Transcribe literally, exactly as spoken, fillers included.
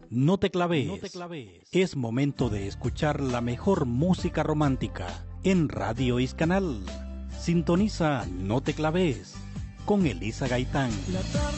No te claves. No te claves. Es momento de escuchar la mejor música romántica en Radio Iscanal. Sintoniza No te claves con Elisa Gaitán.